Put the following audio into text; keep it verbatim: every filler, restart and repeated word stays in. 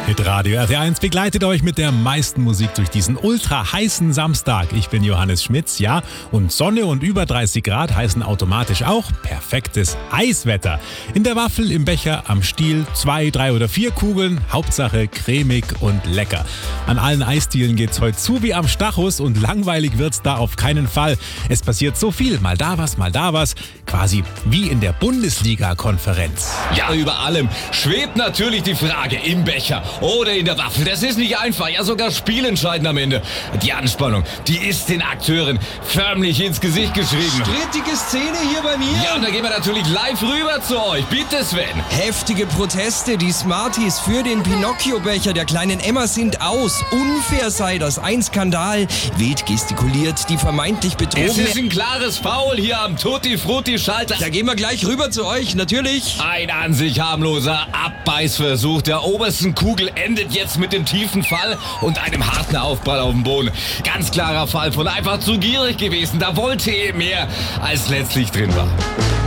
Hit Radio R T eins begleitet euch mit der meisten Musik durch diesen ultra heißen Samstag. Ich bin Johannes Schmitz, ja, und Sonne und über dreißig Grad heißen automatisch auch perfektes Eiswetter. In der Waffel, im Becher, am Stiel, zwei, drei oder vier Kugeln, Hauptsache cremig und lecker. An allen Eisdielen geht's heute zu wie am Stachus und langweilig wird's da auf keinen Fall. Es passiert so viel, mal da was, mal da was, quasi wie in der Bundesliga-Konferenz. Ja, über allem schwebt natürlich die Frage im Becher oder in der Waffel. Das ist nicht einfach, ja sogar spielentscheidend am Ende. Die Anspannung, die ist den Akteuren förmlich ins Gesicht geschrieben. Strittige Szene hier bei mir. Ja, und da gehen wir natürlich live rüber zu euch. Bitte, Sven. Heftige Proteste, die Smarties für den Pinocchio-Becher der kleinen Emma sind aus. Unfair sei das, ein Skandal. Wild gestikuliert, die vermeintlich Betrogene... Es ist ein klares Foul hier am Tutti-Frutti-Schalter. Da gehen wir gleich rüber zu euch, natürlich. Ein an sich harmloser Abbeißversuch der obersten Kugel endet jetzt mit dem tiefen Fall und einem harten Aufprall auf dem Boden. Ganz klarer Fall von einfach zu gierig gewesen. Da wollte er mehr, als letztlich drin war.